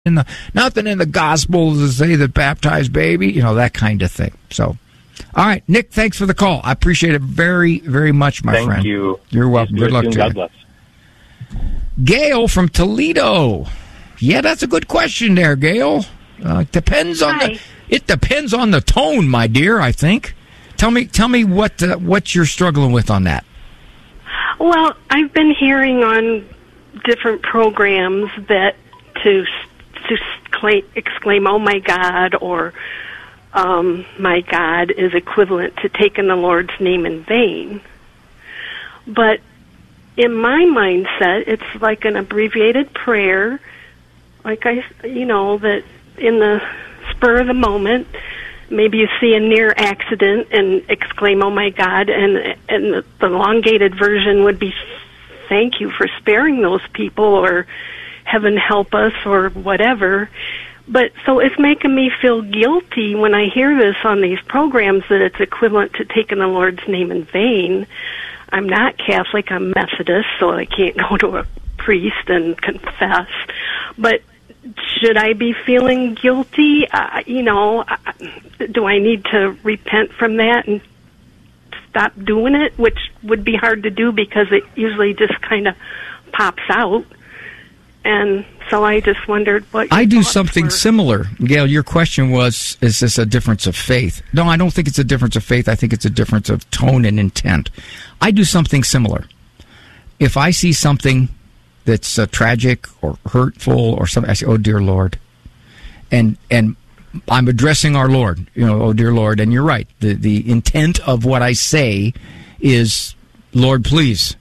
nothing in the gospel to say that baptized baby, that kind of thing. So, all right, Nick, thanks for the call. I appreciate it very, very much, my friend. Thank you. You're welcome. Good luck to you. God bless. Gail from Toledo. Yeah, that's a good question there, Gail. It depends on the tone, my dear, I think. Tell me what you're struggling with on that. Well, I've been hearing on different programs that to exclaim, "Oh my God," or "My God" is equivalent to taking the Lord's name in vain. But in my mindset, it's like an abbreviated prayer, like that in the spur of the moment, maybe you see a near accident and exclaim, "Oh my God," and the elongated version would be, "Thank you for sparing those people," or "Heaven help us," or whatever. But so it's making me feel guilty when I hear this on these programs that it's equivalent to taking the Lord's name in vain. I'm not Catholic, I'm Methodist, so I can't go to a priest and confess. But should I be feeling guilty? Do I need to repent from that and stop doing it, which would be hard to do because it usually just kind of pops out. And so I just wondered what I do something similar. Gail, your question was, is this a difference of faith? No, I don't think it's a difference of faith. I think it's a difference of tone and intent. I do something similar. If I see something that's tragic or hurtful or something, I say, "Oh, dear Lord." And I'm addressing our Lord, "Oh, dear Lord." And you're right. The intent of what I say is, "Lord, please,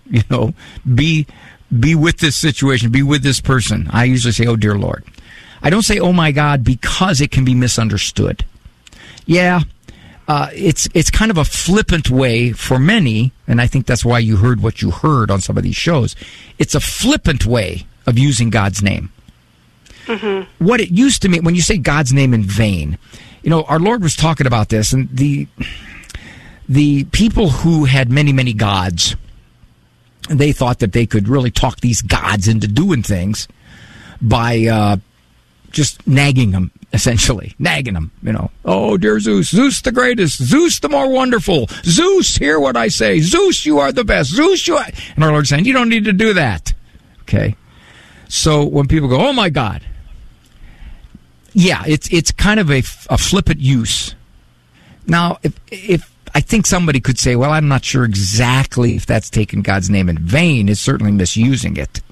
be with this situation, be with this person." I usually say, "Oh, dear Lord." I don't say, "Oh, my God," because it can be misunderstood. Yeah, it's kind of a flippant way for many, and I think that's why you heard what you heard on some of these shows. It's a flippant way of using God's name. Mm-hmm. What it used to mean, when you say God's name in vain, our Lord was talking about this, and the people who had many, many gods, they thought that they could really talk these gods into doing things by just nagging them, essentially. Nagging them, "Oh, dear Zeus, Zeus the greatest, Zeus the more wonderful, Zeus, hear what I say, Zeus, you are the best, Zeus, you are..." And our Lord's saying, "You don't need to do that." Okay? So when people go, "Oh, my God," yeah, it's kind of a flippant use. Now, if I think somebody could say, "Well, I'm not sure exactly if that's taking God's name in vain," it's certainly misusing it.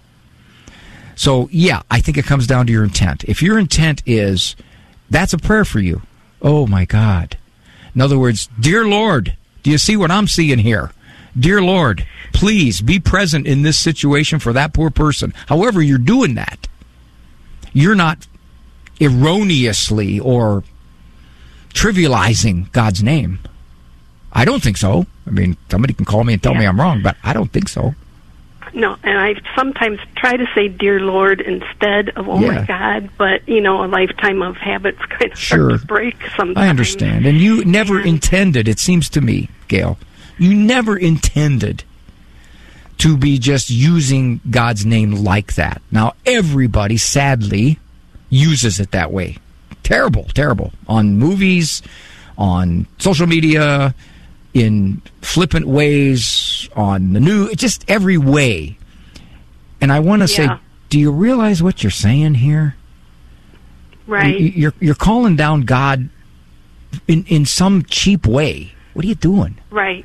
So, yeah, I think it comes down to your intent. If your intent is, that's a prayer for you. "Oh, my God." In other words, "Dear Lord, do you see what I'm seeing here? Dear Lord, please be present in this situation for that poor person." However you're doing that, you're not erroneously or trivializing God's name. I don't think so. I mean, somebody can call me and tell me I'm wrong, but I don't think so. No, and I sometimes try to say "Dear Lord" instead of "Oh my God," but, a lifetime of habits kind of start to break sometimes. I understand. And you never intended, it seems to me, Gail, you never intended to be just using God's name like that. Now, everybody, sadly, uses it that way. Terrible, terrible. On movies, on social media, in flippant ways, on the news, just every way. And I want to say, do you realize what you're saying here? Right. You're calling down God in some cheap way. What are you doing? Right.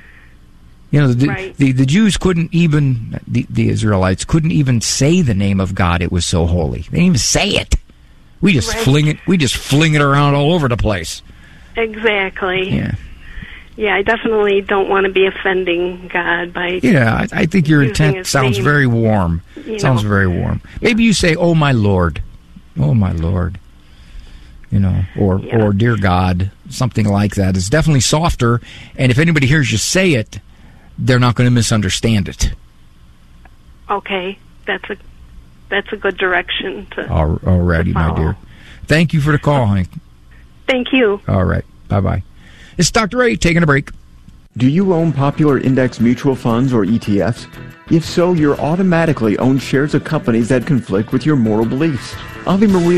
The Jews couldn't even, the Israelites couldn't even say the name of God. It was so holy. They didn't even say it. We just fling it around all over the place. Exactly. Yeah. Yeah, I definitely don't want to be offending God by... Yeah, I think your intent sounds very warm. Sounds very warm. Maybe you say, "Oh, my Lord." "Oh, my Lord." Or "Dear God," something like that. It's definitely softer, and if anybody hears you say it, they're not going to misunderstand it. Okay, that's a good direction to Alrighty, my dear. Thank you for the call, honey. Thank you. All right. Bye-bye. It's Dr. Ray taking a break. Do you own popular index mutual funds or ETFs? If so, you're automatically owned shares of companies that conflict with your moral beliefs. Ave Maria